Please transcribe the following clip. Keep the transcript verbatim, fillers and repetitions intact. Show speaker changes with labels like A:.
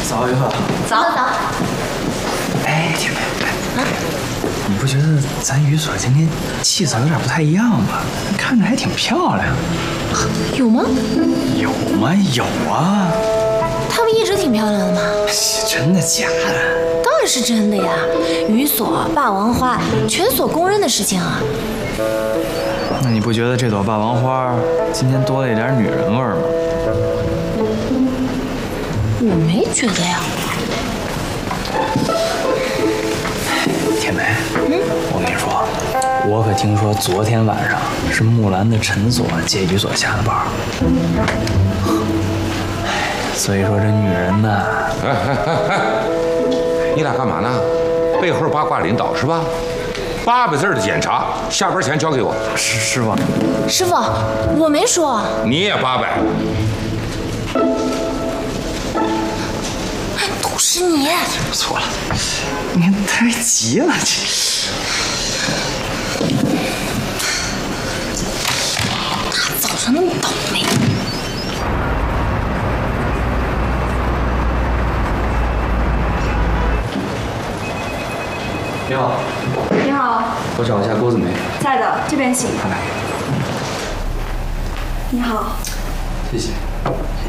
A: 早，于赫。
B: 早早。
A: 哎，天妹，哎，你不觉得咱于所今天气色有点不太一样吗？看着还挺漂亮。
B: 有吗？
A: 有吗？有啊。
B: 她不一直挺漂亮的吗？
A: 真的假的？
B: 当然是真的呀！于所霸王花，全所公认的事情啊。
A: 那你不觉得这朵霸王花今天多了一点女人味儿吗？
B: 我没觉得呀。
A: 天梅，嗯，我跟你说，我可听说昨天晚上是木兰的陈所借于所下的包。所以说这女人呐，
C: 哎哎哎哎，你俩干嘛呢？背后八卦领导是吧？八百字的检查，下班前交给我。
A: 师师傅，
B: 师傅，我没说。
C: 你也八百。
B: 都是你。
A: 错了，你看太急了，这。
B: 他早上那么倒霉。
A: 你好。
D: 你好。
A: 我找一下郭子梅。
D: 在的，这边请。
A: 快来。
D: 你好。
A: 谢谢。